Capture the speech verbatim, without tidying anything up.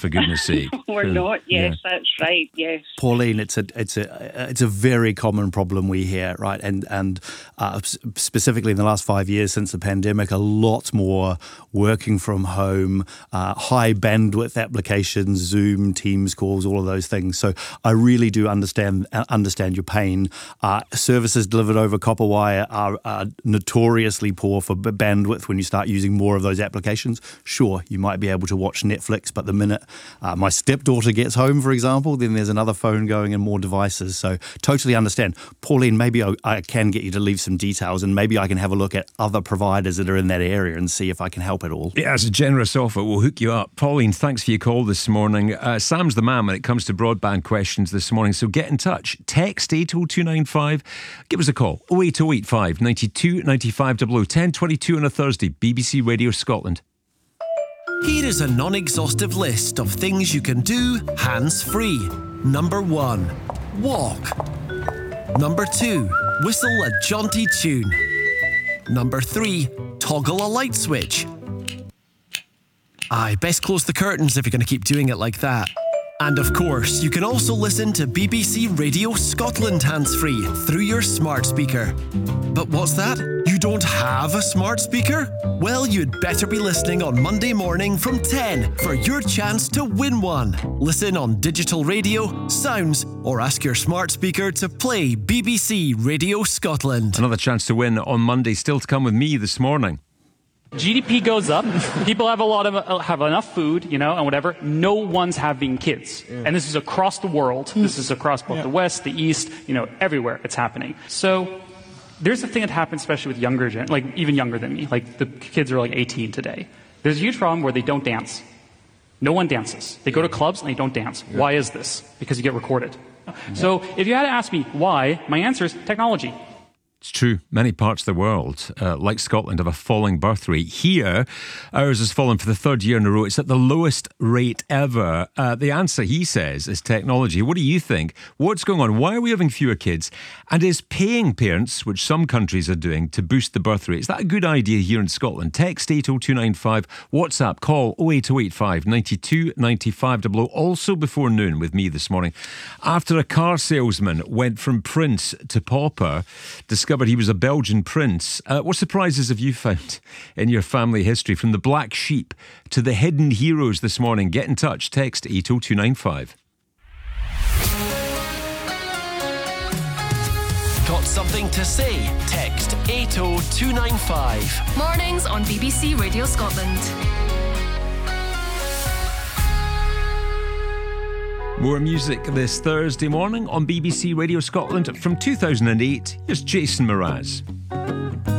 for goodness sake. We're Uh, not, yes, yeah. that's right, yes. Pauline, it's a it's a it's a very common problem we hear, right? And and uh, specifically in the last five years since the pandemic, a lot more working from home, uh, high bandwidth applications, Zoom, Teams calls, all of those things. So I really do understand understand your pain. Uh, services delivered over copper wire are, are notoriously poor for bandwidth when you start using more of those applications. Sure, you might be able to watch Netflix, but the minute uh, my stepdaughter gets home, for example, then there's another phone going and more devices. So totally understand. Pauline, maybe I, I can get you to leave some details and maybe I can have a look at other providers that are in that area and see if I can help at all. Yeah, it's a generous offer. We'll hook you up. Pauline, thanks for your call this morning. Uh, Sam's the man when it comes to broadband questions this morning, so get in touch. Text eight oh two nine five. Give us a call. oh eight oh eight five, nine two nine five, double oh, ten twenty-two on a Thursday. B B C Radio Scotland. Here is a non-exhaustive list of things you can do hands-free. Number one, walk. Number two, whistle a jaunty tune. Number three, toggle a light switch. Aye, best close the curtains if you're going to keep doing it like that. And of course, you can also listen to B B C Radio Scotland hands-free through your smart speaker. But what's that? You don't have a smart speaker? Well, you'd better be listening on Monday morning from ten for your chance to win one. Listen on digital radio, sounds, or ask your smart speaker to play B B C Radio Scotland. Another chance to win on Monday, still to come with me this morning. G D P goes up, people have a lot of have enough food, you know, and whatever. No one's having kids. Yeah. And this is across the world. This is across both yeah. the West, the East, you know, everywhere it's happening. So there's a thing that happens, especially with younger, gen- like even younger than me. Like the kids are like eighteen today. There's a huge problem where they don't dance. No one dances. They go to clubs and they don't dance. Yeah. Why is this? Because you get recorded. Yeah. So if you had to ask me why, my answer is technology. It's true. Many parts of the world, uh, like Scotland, have a falling birth rate. Here, ours has fallen for the third year in a row. It's at the lowest rate ever. Uh, the answer, he says, is technology. What do you think? What's going on? Why are we having fewer kids? And is paying parents, which some countries are doing, to boost the birth rate, is that a good idea here in Scotland? Text eight oh two nine five, WhatsApp, call oh eight oh eight five, nine two nine five, double oh. Also before noon with me this morning. After a car salesman went from Prince to pauper, discovered he was a Belgian prince. Uh, what surprises have you found in your family history? From the black sheep to the hidden heroes this morning. Get in touch. Text eight oh two nine five. Got something to say? Text eight oh two nine five. Mornings on B B C Radio Scotland. More music this Thursday morning on B B C Radio Scotland from two thousand eight. Here's Jason Mraz.